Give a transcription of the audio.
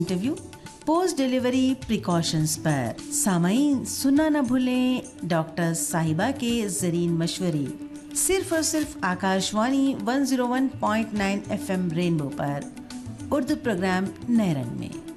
Interview post delivery precautions पर। सामाईन सुनना न भूलें डॉक्टर साहिबा के ज़रीन मशवरे, सिर्फ और सिर्फ आकाशवाणी 101.9 FM रेनबो पर। उर्दू प्रोग्राम नए रंग में।